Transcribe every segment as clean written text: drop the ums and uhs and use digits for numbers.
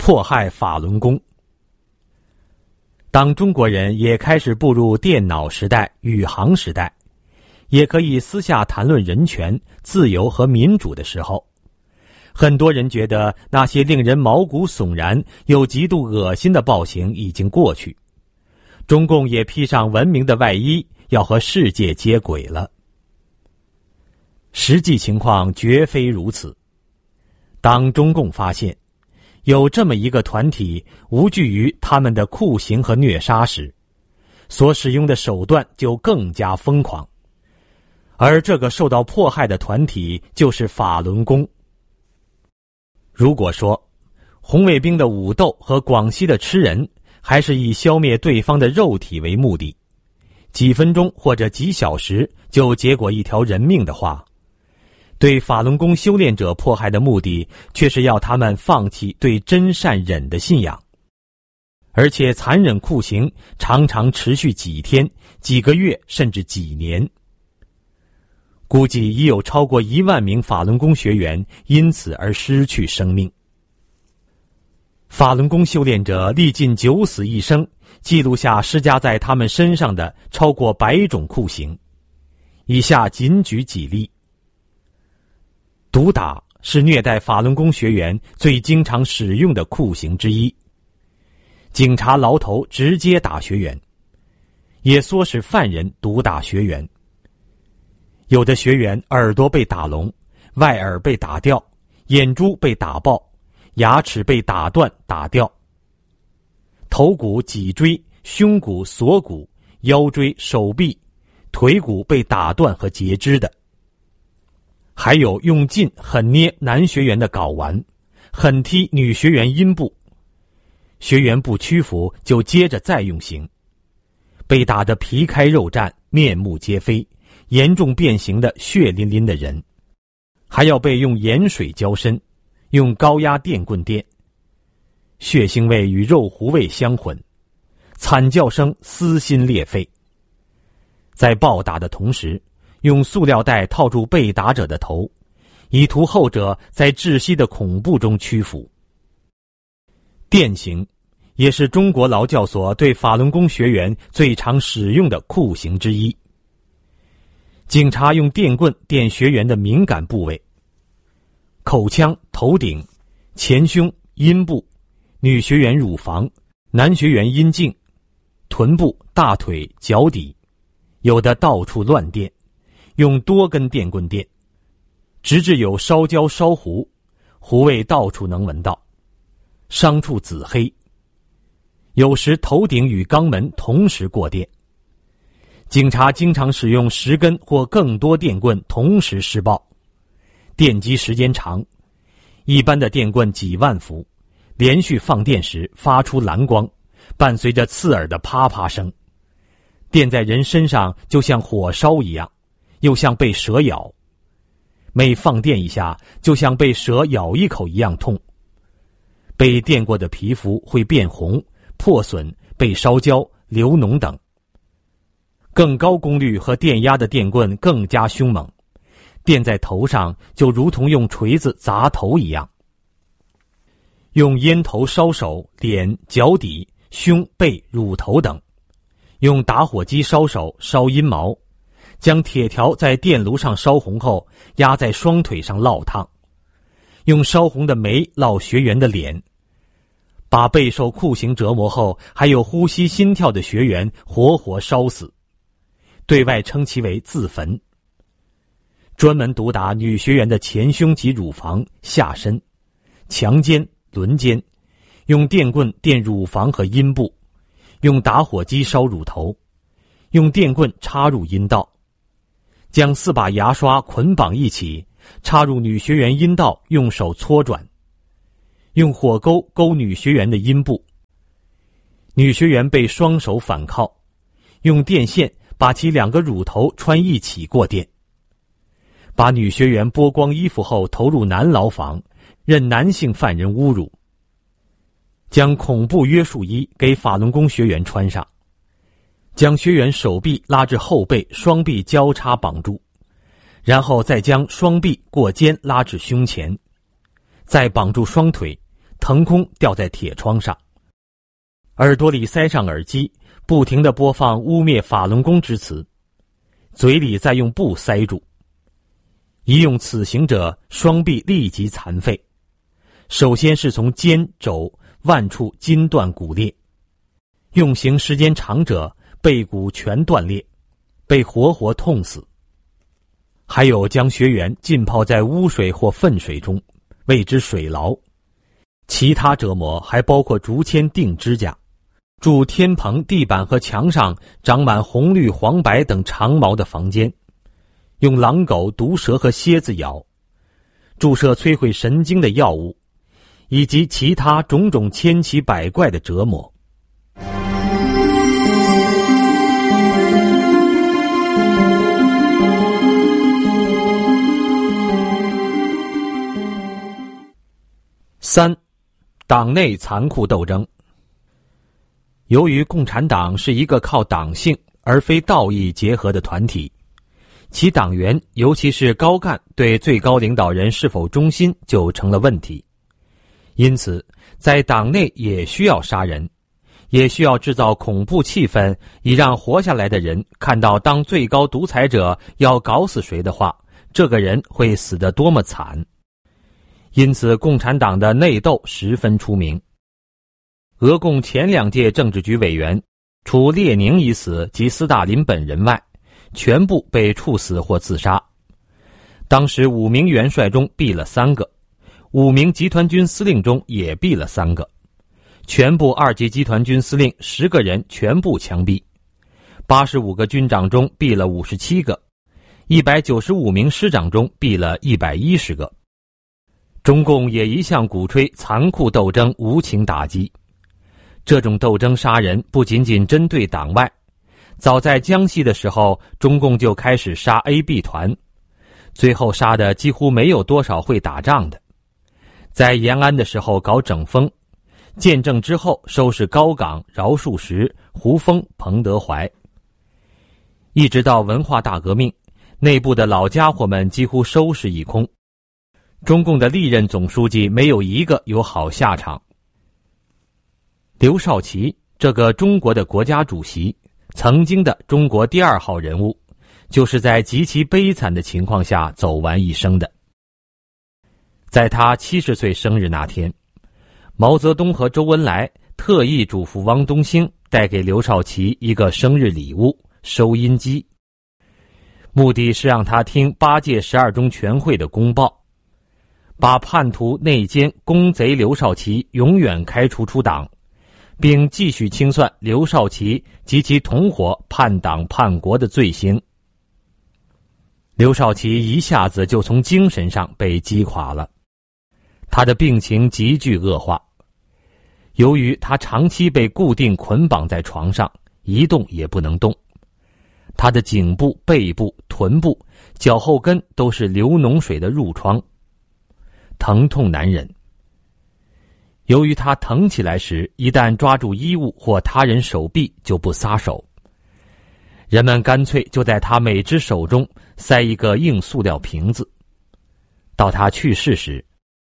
迫害法轮功。当中国人也开始步入电脑时代、宇航时代，也可以私下谈论人权、自由和民主的时候，很多人觉得那些令人毛骨悚然又极度恶心的暴行已经过去，中共也披上文明的外衣，要和世界接轨了。实际情况绝非如此。当中共发现有这么一个团体无惧于他们的酷刑和虐杀时，所使用的手段就更加疯狂。而这个受到迫害的团体就是法轮功。如果说红卫兵的武斗和广西的吃人还是以消灭对方的肉体为目的，几分钟或者几小时就结果一条人命的话，对法轮功修炼者迫害的目的却是要他们放弃对真善忍的信仰，而且残忍酷刑常常持续几天、几个月甚至几年。估计已有超过1万名法轮功学员因此而失去生命。法轮功修炼者历尽九死一生，记录下施加在他们身上的超过100种酷刑。以下仅举几例。毒打是虐待法轮功学员最经常使用的酷刑之一。警察牢头直接打学员，也唆使犯人毒打学员。有的学员耳朵被打聋，外耳被打掉，眼珠被打爆，牙齿被打断打掉。头骨、脊椎、胸骨、锁骨、腰椎、手臂、腿骨被打断和截肢的。还有用劲狠捏男学员的睾丸，狠踢女学员阴部，学员不屈服就接着再用刑，被打得皮开肉绽、面目皆非，严重变形的血淋淋的人，还要被用盐水浇身，用高压电棍电，血腥味与肉糊味相混，惨叫声撕心裂肺。在暴打的同时，用塑料袋套住被打者的头，以图后者在窒息的恐怖中屈服。电刑也是中国劳教所对法轮功学员最常使用的酷刑之一。警察用电棍电学员的敏感部位，口腔、头顶、前胸、阴部，女学员乳房，男学员阴茎，臀部、大腿、脚底，有的到处乱电，用多根电棍电，直至有烧焦烧糊，糊味到处能闻到，伤处紫黑。有时头顶与肛门同时过电。警察经常使用10根或更多电棍同时施暴，电击时间长，一般的电棍几万伏，连续放电时发出蓝光，伴随着刺耳的啪啪声，电在人身上就像火烧一样，又像被蛇咬，每放电一下就像被蛇咬一口一样痛。被电过的皮肤会变红、破损、被烧焦、流脓等。更高功率和电压的电棍更加凶猛，电在头上就如同用锤子砸头一样。用烟头烧手、脸、脚底、胸、背、乳头等，用打火机烧手、烧阴毛，将铁条在电炉上烧红后压在双腿上烙烫，用烧红的煤烙学员的脸，把备受酷刑折磨后还有呼吸心跳的学员活活烧死，对外称其为自焚。专门毒打女学员的前胸及乳房、下身，强奸、轮奸，用电棍电乳房和阴部，用打火机烧乳头，用电棍插入阴道，将4把牙刷捆绑一起插入女学员阴道，用手搓转，用火钩勾女学员的阴部，女学员被双手反铐，用电线把其2个乳头穿一起过电，把女学员剥光衣服后投入男牢房，任男性犯人侮辱，将恐怖约束衣给法轮功学员穿上，将学员手臂拉至后背，双臂交叉绑住，然后再将双臂过肩拉至胸前，再绑住双腿， 腾空吊在铁窗上，耳朵里塞上耳机，不停地播放污蔑法轮功之词，嘴里再用布塞住。一用此行者，双臂立即残废，首先是从肩、肘、腕处筋断骨裂，用刑时间长者背骨全断裂，被活活痛死。还有将学员浸泡在污水或粪水中，谓之水牢。其他折磨还包括竹签钉指甲，住天棚、地板和墙上长满红绿黄白等长毛的房间，用狼狗、毒蛇和蝎子咬，注射摧毁神经的药物，以及其他种种千奇百怪的折磨。3. 党内残酷斗争。由于共产党是一个靠党性而非道义结合的团体，其党员尤其是高干对最高领导人是否忠心就成了问题。因此在党内也需要杀人，也需要制造恐怖气氛，以让活下来的人看到当最高独裁者要搞死谁的话，这个人会死得多么惨。因此共产党的内斗十分出名。俄共前2届政治局委员，除列宁已死及斯大林本人外，全部被处死或自杀。当时5名元帅中毙了3个，5名集团军司令中也毙了3个，全部2级集团军司令10个人全部枪毙，85个军长中毙了57个，195名师长中毙了110个。中共也一向鼓吹残酷斗争、无情打击。这种斗争杀人不仅仅针对党外，早在江西的时候，中共就开始杀 AB 团，最后杀的几乎没有多少会打仗的。在延安的时候搞整风，建政之后收拾高岗、饶漱石、胡风、彭德怀。一直到文化大革命，内部的老家伙们几乎收拾一空。中共的历任总书记没有一个有好下场。刘少奇这个中国的国家主席，曾经的中国第2号人物，就是在极其悲惨的情况下走完一生的。在他70岁生日那天，毛泽东和周恩来特意嘱咐汪东兴带给刘少奇一个生日礼物——收音机，目的是让他听8届12中全会的公报，把叛徒内奸公贼刘少奇永远开除出党，并继续清算刘少奇及其同伙叛党叛国的罪行。刘少奇一下子就从精神上被击垮了，他的病情急剧恶化。由于他长期被固定捆绑在床上，一动也不能动，他的颈部、背部、臀部、脚后跟都是流脓水的褥疮，疼痛难忍。由于他疼起来时，一旦抓住衣物或他人手臂就不撒手，人们干脆就在他每只手中塞一个硬塑料瓶子。到他去世时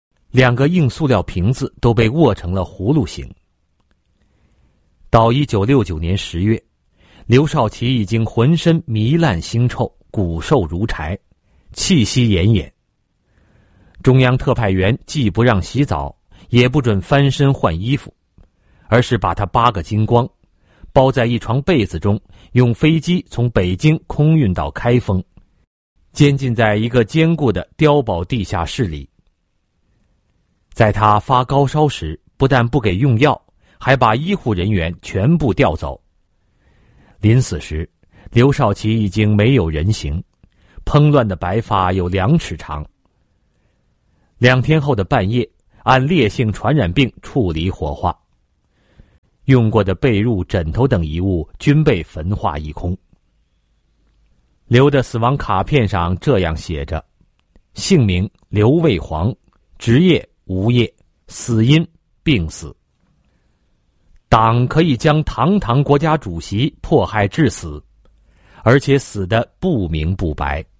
，2个硬塑料瓶子都被握成了葫芦形。到1969年10月，刘少奇已经浑身糜烂腥臭，骨瘦如柴，气息奄奄。中央特派员既不让洗澡，也不准翻身换衣服，而是把他8个精光，包在一床被子中，用飞机从北京空运到开封，监禁在一个坚固的碉堡地下室里。在他发高烧时，不但不给用药，还把医护人员全部调走。临死时，刘少奇已经没有人形，蓬乱的白发有2尺长。2天后的半夜，按烈性传染病处理火化，用过的被褥、枕头等遗物均被焚化一空。刘的死亡卡片上这样写着：姓名刘卫煌，职业无业，死因病死。党可以将堂堂国家主席迫害致死，而且死得不明不白。